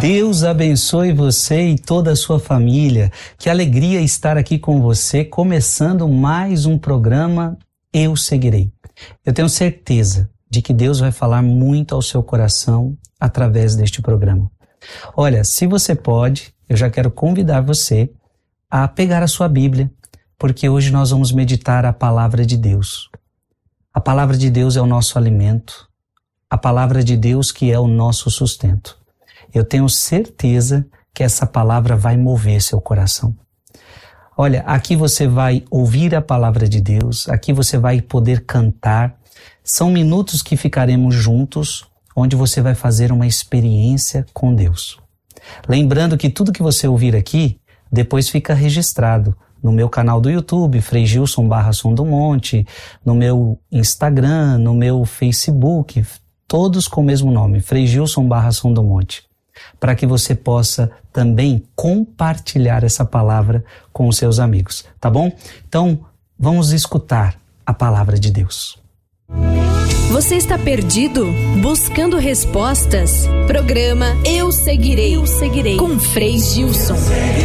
Deus abençoe você e toda a sua família. Que alegria estar aqui com você, começando mais um programa Eu Seguirei. Eu tenho certeza de que Deus vai falar muito ao seu coração através deste programa. Olha, se você pode, eu já quero convidar você a pegar a sua Bíblia, porque hoje nós vamos meditar a palavra de Deus. A palavra de Deus é o nosso alimento, a palavra de Deus que é o nosso sustento. Eu tenho certeza que essa palavra vai mover seu coração. Olha, aqui você vai ouvir a palavra de Deus, aqui você vai poder cantar. São minutos que ficaremos juntos, onde você vai fazer uma experiência com Deus. Lembrando que tudo que você ouvir aqui, depois fica registrado no meu canal do YouTube, Frei Gilson /Som do Monte, no meu Instagram, no meu Facebook, todos com o mesmo nome, Frei Gilson /Som do Monte, para que você possa também compartilhar essa palavra com os seus amigos, tá bom? Então, vamos escutar a palavra de Deus. Você está perdido? Buscando respostas? Programa Eu Seguirei. Eu Seguirei. Com Frei Gilson.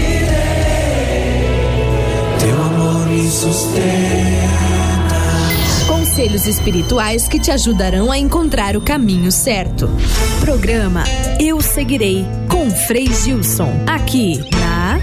Teu amor me sustenta. Conselhos espirituais que te ajudarão a encontrar o caminho certo. Programa Eu Seguirei. Com Frei Gilson. Aqui na...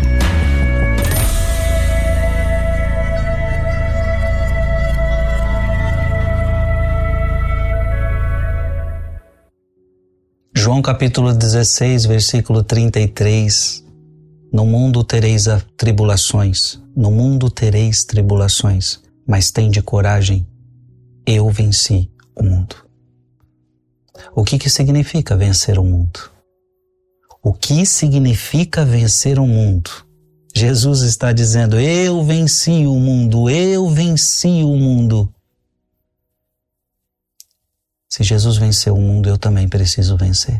João capítulo 16, versículo 33. No mundo tereis tribulações, no mundo tereis tribulações, mas tende coragem, eu venci o mundo. O que significa vencer o mundo? O que significa vencer o mundo? Jesus está dizendo, eu venci o mundo, eu venci o mundo. Se Jesus venceu o mundo, eu também preciso vencer.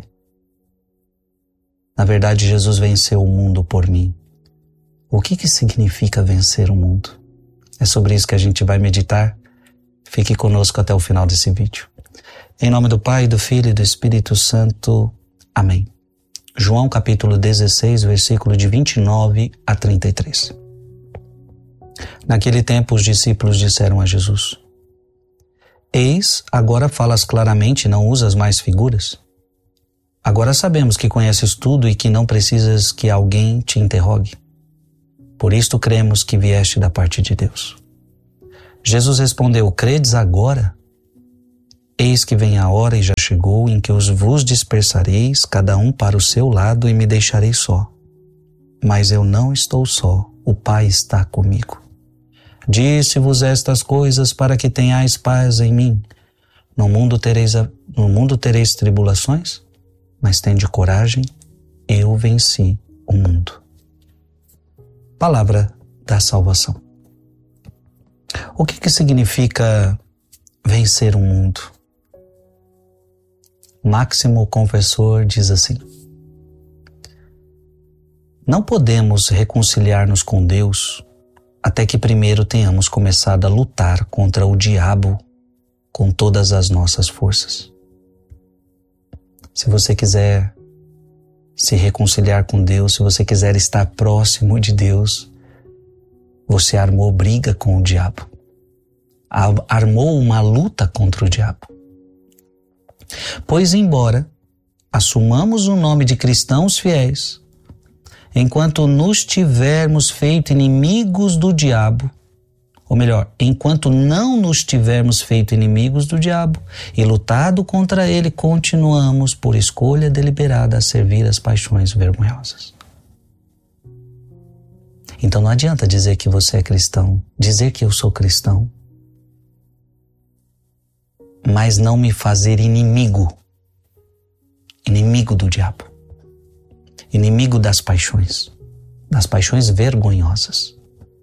Na verdade, Jesus venceu o mundo por mim. O que significa vencer o mundo? É sobre isso que a gente vai meditar. Fique conosco até o final desse vídeo. Em nome do Pai, do Filho e do Espírito Santo. Amém. João capítulo 16, versículo de 29 a 33. Naquele tempo, os discípulos disseram a Jesus, eis, agora falas claramente e não usas mais figuras. Agora sabemos que conheces tudo e que não precisas que alguém te interrogue. Por isto cremos que vieste da parte de Deus. Jesus respondeu, credes agora? Eis que vem a hora e já chegou em que vos dispersareis, cada um para o seu lado, e me deixareis só. Mas eu não estou só, o Pai está comigo. Disse-vos estas coisas para que tenhais paz em mim. No mundo tereis tribulações, mas tende coragem, eu venci o mundo. Palavra da salvação. O que significa vencer o mundo? Máximo Confessor diz assim, não podemos reconciliar-nos com Deus até que primeiro tenhamos começado a lutar contra o diabo com todas as nossas forças. Se você quiser se reconciliar com Deus, se você quiser estar próximo de Deus, você armou briga com o diabo. Armou uma luta contra o diabo. Pois embora assumamos o nome de cristãos fiéis, enquanto nos tivermos feito inimigos do diabo, ou melhor, enquanto não nos tivermos feito inimigos do diabo e lutado contra ele, continuamos por escolha deliberada a servir as paixões vergonhosas. Então não adianta dizer que você é cristão, dizer que eu sou cristão, mas não me fazer inimigo do diabo, inimigo das paixões vergonhosas.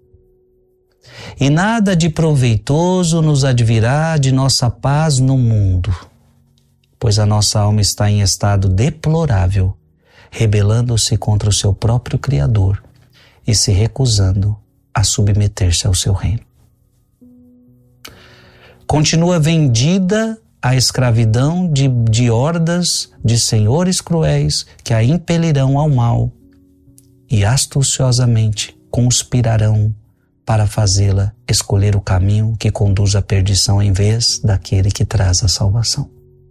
E nada de proveitoso nos advirá de nossa paz no mundo, pois a nossa alma está em estado deplorável, rebelando-se contra o seu próprio Criador e se recusando a submeter-se ao seu reino. Continua vendida a escravidão de hordas de senhores cruéis que a impelirão ao mal e astuciosamente conspirarão para fazê-la escolher o caminho que conduz à perdição em vez daquele que traz a salvação.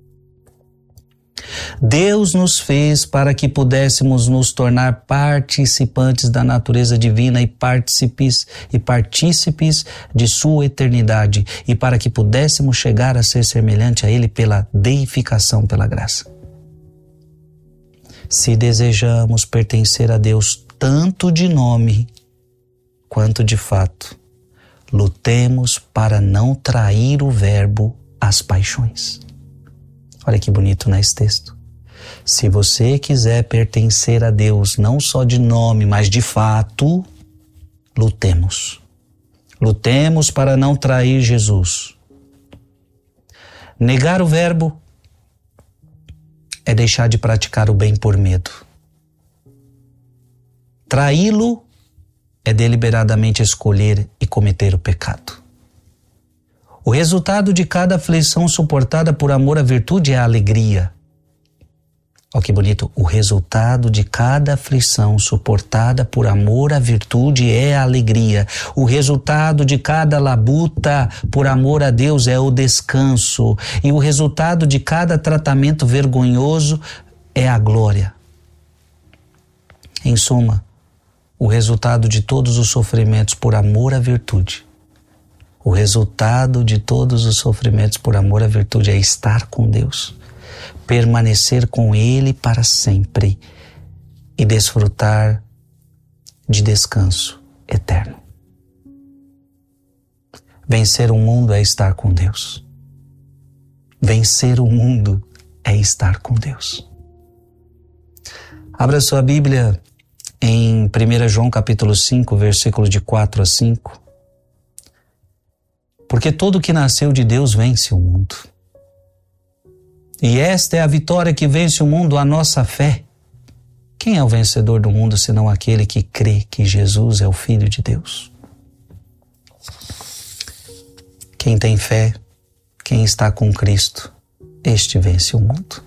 Deus nos fez para que pudéssemos nos tornar participantes da natureza divina e partícipes de sua eternidade, e para que pudéssemos chegar a ser semelhante a Ele pela deificação pela graça. Se desejamos pertencer a Deus tanto de nome quanto de fato, lutemos para não trair o verbo às paixões. Olha que bonito nesse texto. Se você quiser pertencer a Deus, não só de nome, mas de fato, lutemos. Lutemos para não trair Jesus. Negar o verbo é deixar de praticar o bem por medo. Traí-lo é deliberadamente escolher e cometer o pecado. O resultado de cada aflição suportada por amor à virtude é a alegria. Olha que bonito. O resultado de cada aflição suportada por amor à virtude é a alegria. O resultado de cada labuta por amor a Deus é o descanso. E o resultado de cada tratamento vergonhoso é a glória. Em suma, o resultado de todos os sofrimentos por amor à virtude, o resultado de todos os sofrimentos por amor à virtude é estar com Deus, permanecer com Ele para sempre e desfrutar de descanso eterno. Vencer o mundo é estar com Deus. Vencer o mundo é estar com Deus. Abra sua Bíblia em 1 João capítulo 5, versículo de 4 a 5. Porque todo que nasceu de Deus vence o mundo. E esta é a vitória que vence o mundo, a nossa fé. Quem é o vencedor do mundo senão aquele que crê que Jesus é o Filho de Deus? Quem tem fé, quem está com Cristo, este vence o mundo.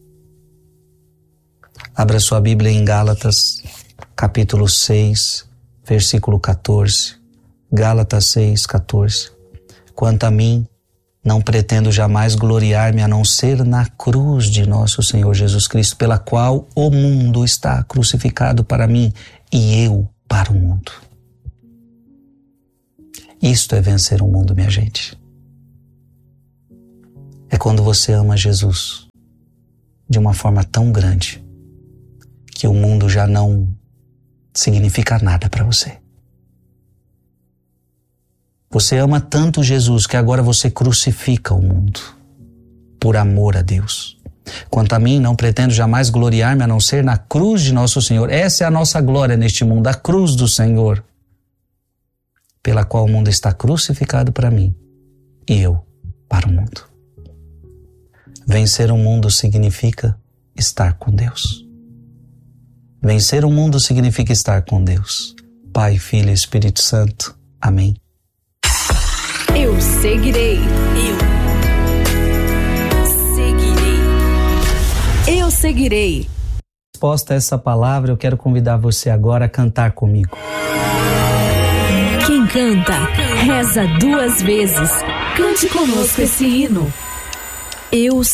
Abra sua Bíblia em Gálatas, capítulo 6, versículo 14. Gálatas 6, 14. Quanto a mim, não pretendo jamais gloriar-me a não ser na cruz de nosso Senhor Jesus Cristo, pela qual o mundo está crucificado para mim e eu para o mundo. Isto é vencer o mundo, minha gente. É quando você ama Jesus de uma forma tão grande que o mundo já não significa nada para você. Você ama tanto Jesus que agora você crucifica o mundo por amor a Deus. Quanto a mim, não pretendo jamais gloriar-me a não ser na cruz de nosso Senhor. Essa é a nossa glória neste mundo, a cruz do Senhor, pela qual o mundo está crucificado para mim e eu para o mundo. Vencer o mundo significa estar com Deus. Vencer o mundo significa estar com Deus. Pai, Filho e Espírito Santo. Amém. Eu seguirei. Eu seguirei. Resposta a essa palavra, eu quero convidar você agora a cantar comigo. Quem canta, reza 2 vezes. Cante conosco esse hino. Eu